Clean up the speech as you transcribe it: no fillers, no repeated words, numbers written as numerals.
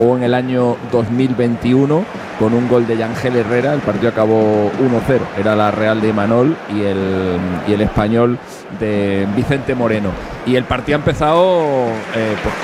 o en el año 2021 con un gol de Yangel Herrera. El partido acabó 1-0. Era la Real de Imanol y el Español de Vicente Moreno. Y el partido ha empezado pues